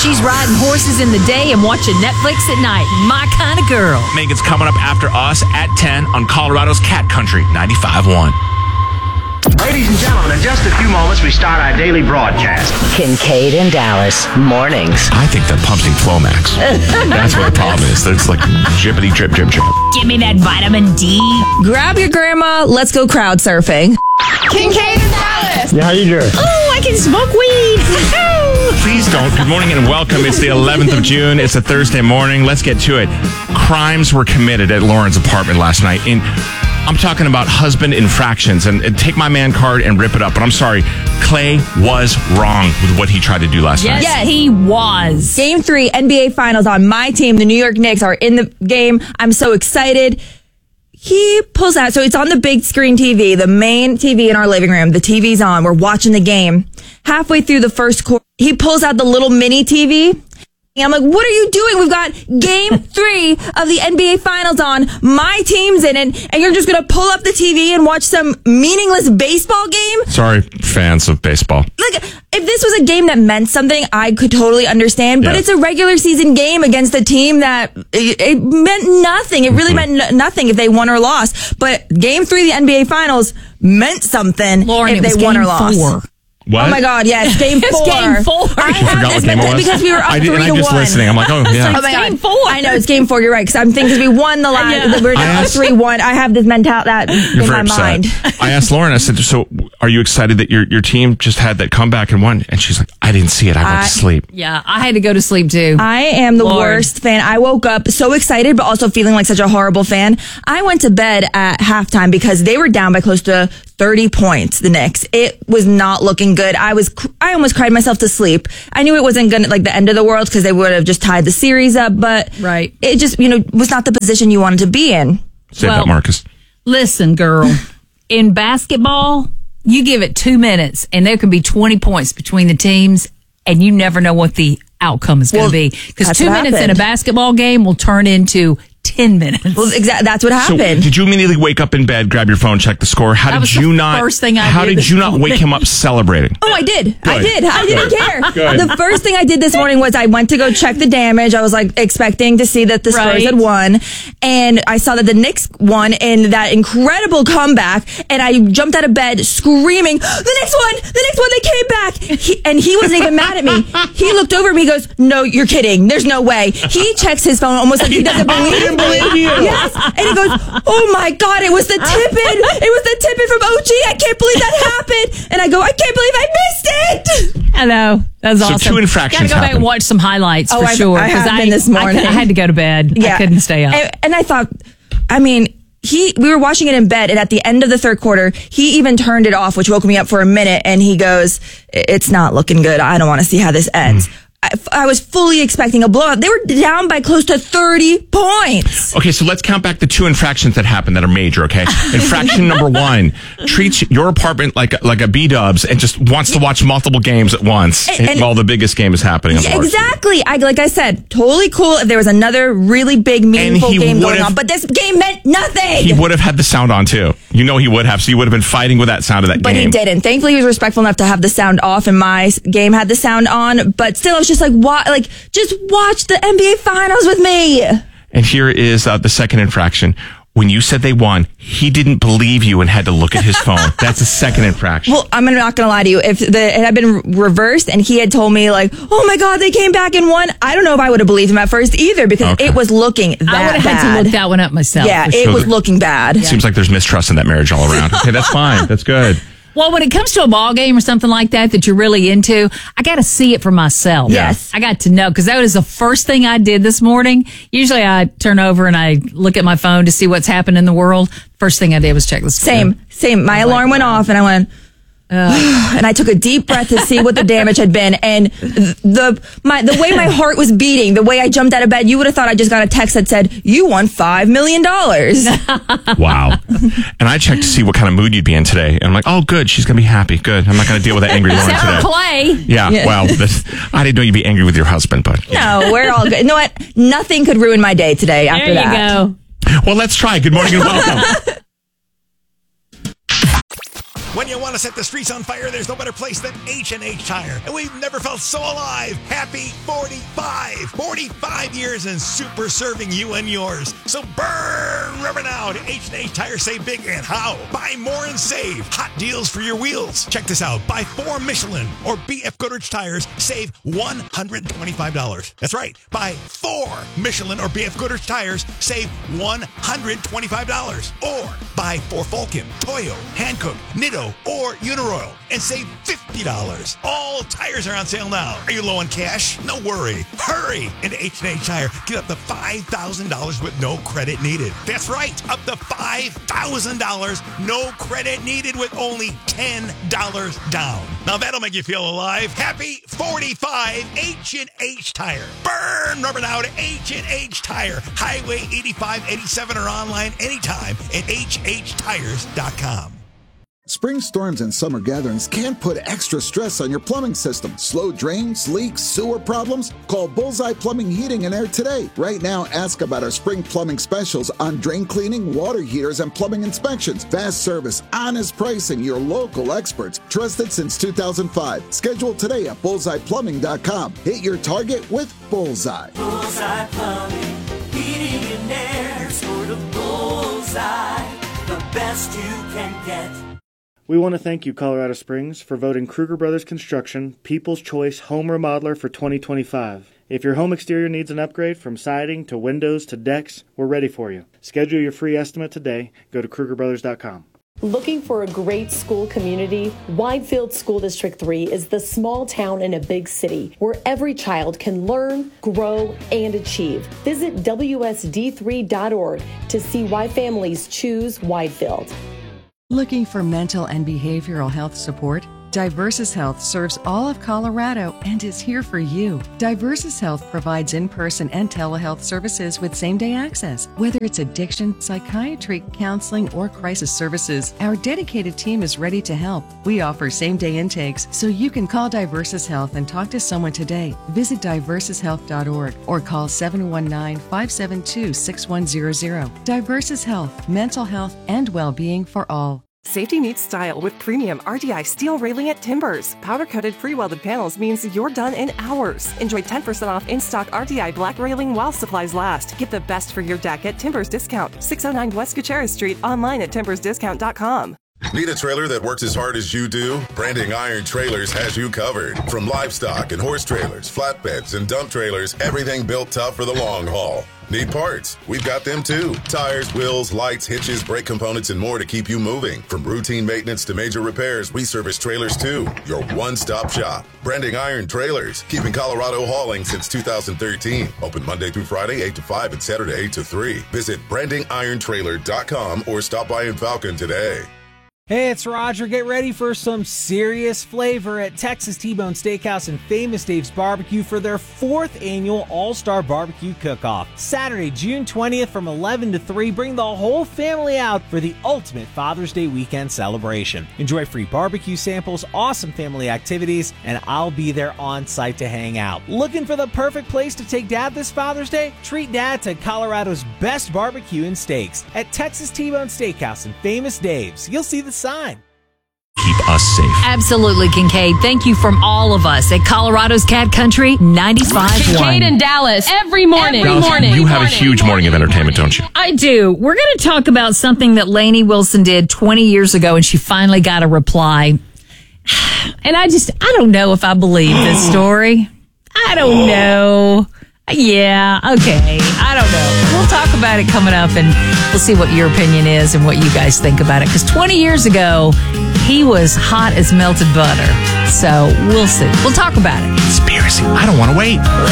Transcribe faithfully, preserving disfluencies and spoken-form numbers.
She's riding horses in the day and watching Netflix at night. My kind of girl. Megan's coming up after us at ten on Colorado's Cat Country ninety-five point one. Ladies and gentlemen, in just a few moments, we start our daily broadcast. Kincaid and Dallas, mornings. I think that pumps need Flomax. That's what the problem is. It's like drippity drip, drip, drip. Give me that vitamin D. Grab your grandma. Let's go crowd surfing. Kincaid and Dallas. Yeah, how you doing? Oh, I can smoke weed. Please don't. Good morning and welcome. It's the eleventh of June. It's a Thursday morning. Let's get to it. Crimes were committed at Lauren's apartment last night. In I'm talking about husband infractions. And, and take my man card and rip it up. But I'm sorry. Clay was wrong with what he tried to do last Yes, night. yes, he was. Game three, N B A Finals on my team. The New York Knicks are in the game. I'm so excited. He pulls out, so it's on the big screen T V, the main T V in our living room. The T V's on. We're watching the game. Halfway through the first quarter, he pulls out the little mini T V. And I'm like, what are you doing? We've got game three of the N B A Finals on. My team's in it. And you're just going to pull up the T V and watch some meaningless baseball game? Sorry, fans of baseball. Like, if this was a game that meant something, I could totally understand. But Yeah. it's a regular season game against a team that it, it meant nothing. It really Mm-hmm. meant n- nothing if they won or lost. But game three of the N B A Finals meant something Lauren, if it was they won game or lost. four. What? Oh my God! Yes, game It's four. game four. I You have forgot this what game it mental- was? because we were up I did, three and to I'm just one. listening. I'm like, oh, yeah. Oh my God. game four. I know it's game four. You're right because I'm thinking because we won the last. Yeah. We're I now asked- three one. I have this mentality that You're in very my upset. mind. I asked Lauren, I said, so are you excited that your, your team just had that comeback and won? And she's like, I didn't see it. I went I- to sleep. Yeah, I had to go to sleep too. I am the Lord. worst fan. I woke up so excited, but also feeling like such a horrible fan. I went to bed at halftime because they were down by close to thirty points, the Knicks. It was not looking good. I was, I almost cried myself to sleep. I knew it wasn't going to, like, the end of the world because they would have just tied the series up, but Right. it just, you know, was not the position you wanted to be in. Say Well- that, Marcus. Listen, girl, in basketball, you give it two minutes and there can be twenty points between the teams and you never know what the outcome is going Well, to be. Because that's two what minutes in a happened. basketball game will turn into ten minutes. Well, exactly. That's what So happened. did you immediately wake up in bed, grab your phone, check the score? How That did was you the not? first thing I how did did this you not morning. wake him up celebrating? Oh, I did. I Good. did. I didn't care. Good. The first thing I did this morning was I went to go check the damage. I was like expecting to see that the Spurs Right. had won. And I saw that the Knicks won in that incredible comeback. And I jumped out of bed screaming, the Knicks won! The Knicks won! They came back! He, and he wasn't even mad at me. He looked over at me and goes, no, you're kidding. There's no way. He checks his phone almost like he doesn't believe didn't me. believe you. Yes. And he goes, oh my God, it was the tippin'. It was the tippin' from O G. I can't believe that happened. And I go, I can't believe I missed it. I know. That was So awesome. two infractions Gotta go back happened. and watch some highlights Oh, for I- sure. I 'cause have been this morning. I, I had to go to bed. I couldn't stay up. And, and I thought, I mean, he, we were watching it in bed, and at the end of the third quarter, he even turned it off, which woke me up for a minute, and he goes, it's not looking good. I don't want to see how this ends. Mm. I, I was fully expecting a blowout. They were down by close to thirty points. Okay, so let's count back the two infractions that happened that are major, okay? Infraction number one, treats your apartment like a, like a B-dubs and just wants to watch multiple games at once And- and- while the biggest game is happening. on the Yeah, varsity. exactly. I, like I said, totally cool if there was another really big, meaningful he game going would've- on. But this game meant nothing. He would have had the sound on too. You know he would have, so you would have been fighting with that sound of that But game. he didn't. Thankfully, he was respectful enough to have the sound off, and my s- game had the sound on. But still, I was just like, "What? Like, just watch the N B A Finals with me." And here is uh, the second infraction. When you said they won, he didn't believe you and had to look at his phone. That's a second infraction. Well, I'm not going to lie to you. If the, it had been reversed and he had told me, like, "Oh my God, they came back and won," I don't know if I would have believed him at first either because Okay. it was looking that I would have had bad. to look that one up myself. yeah, for it sure. was looking bad. Seems like there's mistrust in that marriage all around. Okay, that's fine. That's good. Well, when it comes to a ball game or something like that that you're really into, I got to see it for myself. Yes. I got to know because that was the first thing I did this morning. Usually I turn over and I look at my phone to see what's happened in the world. First thing I did was check the score. Same, same. My alarm went off, and I went, and I took a deep breath to see what the damage had been. And the my the way my heart was beating, the way I jumped out of bed, you would have thought I just got a text that said, "You won five million dollars." Wow. And I checked to see what kind of mood you'd be in today. And I'm like, oh, good. She's going to be happy. Good. I'm not going to deal with that angry Lauren Except for today. Clay. Yeah, Yeah. well, this, I didn't know you'd be angry with your husband, but. No, we're all good. You know what? Nothing could ruin my day today after There you that. go. Well, let's try. Good morning and welcome. When you want to set the streets on fire, there's no better place than H and H Tire. And we've never felt so alive. Happy forty-five. forty-five years and super serving you and yours. So burn rubber now to H and H Tire. Save big and how? Buy more and save. Hot deals for your wheels. Check this out. Buy four Michelin or B F Goodrich tires. Save one hundred twenty-five dollars. That's right. Buy four Michelin or B F Goodrich tires. Save one hundred twenty-five dollars. Or buy four Vulcan, Toyo, Hankook, Nitto, or Uniroyal and save fifty dollars. All tires are on sale now. Are you low on cash? No worry. Hurry into H and H Tire. Get up to five thousand dollars with no credit needed. That's right. Up to five thousand dollars. No credit needed with only ten dollars down. Now that'll make you feel alive. Happy forty-five. H and H Tire. Burn rubber now to H and H Tire. Highway eighty-five eighty-seven or online anytime at H H tires dot com. Spring storms and summer gatherings can put extra stress on your plumbing system. Slow drains, leaks, sewer problems? Call Bullseye Plumbing, Heating and Air today. Right now, ask about our spring plumbing specials on drain cleaning, water heaters, and plumbing inspections. Fast service, honest pricing, your local experts. Trusted since two thousand five. Schedule today at bullseye plumbing dot com. Hit your target with Bullseye. Bullseye Plumbing, Heating and Air. Score the bullseye, the best you can get. We want to thank you, Colorado Springs, for voting Kruger Brothers Construction People's Choice Home Remodeler for twenty twenty-five. If your home exterior needs an upgrade from siding to windows to decks, we're ready for you. Schedule your free estimate today. Go to Kruger Brothers dot com. Looking for a great school community? Widefield School District three is the small town in a big city where every child can learn, grow, and achieve. Visit W S D three dot org to see why families choose Widefield. Looking for mental and behavioral health support? Diversus Health serves all of Colorado and is here for you. Diversus Health provides in-person and telehealth services with same-day access. Whether it's addiction, psychiatry, counseling, or crisis services, our dedicated team is ready to help. We offer same-day intakes, so you can call Diversus Health and talk to someone today. Visit diversus health dot org or call seven one nine, five seven two, six one zero zero. Diversus Health, mental health and well-being for all. Safety meets style with premium R D I steel railing at Timbers. Powder-coated pre-welded panels means you're done in hours. Enjoy ten percent off in-stock R D I black railing while supplies last. Get the best for your deck at Timbers Discount. six oh nine West Gutierrez Street. Online at timbers discount dot com. Need a trailer that works as hard as you do? Branding Iron Trailers has you covered. From livestock and horse trailers, flatbeds, and dump trailers, everything built tough for the long haul. Need parts? We've got them too. Tires, wheels, lights, hitches, brake components, and more to keep you moving. From routine maintenance to major repairs, we service trailers too. Your one-stop shop. Branding Iron Trailers. Keeping Colorado hauling since two thousand thirteen. Open Monday through Friday, eight to five, and Saturday, eight to three. Visit branding iron trailer dot com or stop by in Falcon today. Hey, it's Roger. Get ready for some serious flavor at Texas T-Bone Steakhouse and Famous Dave's Barbecue for their fourth annual All-Star Barbecue Cook-Off. Saturday, June twentieth from eleven to three. Bring the whole family out for the ultimate Father's Day weekend celebration. Enjoy free barbecue samples, awesome family activities, and I'll be there on site to hang out. Looking for the perfect place to take Dad this Father's Day? Treat Dad to Colorado's best barbecue and steaks at Texas T-Bone Steakhouse and Famous Dave's. You'll see the sign. Keep us safe. Absolutely, Kincaid. Thank you from all of us at Colorado's Cat Country ninety-five point one. Kincaid and Dallas every morning. Every Dallas, morning. You have a huge morning of entertainment, don't you? I do. We're going to talk about something that Lainey Wilson did twenty years ago, and she finally got a reply. And I just, I don't know if I believe this story. I don't know. Yeah, okay. I don't know. We'll talk about it coming up, and we'll see what your opinion is and what you guys think about it. Because twenty years ago, he was hot as melted butter. So we'll see. We'll talk about it. Conspiracy. I don't want to wait.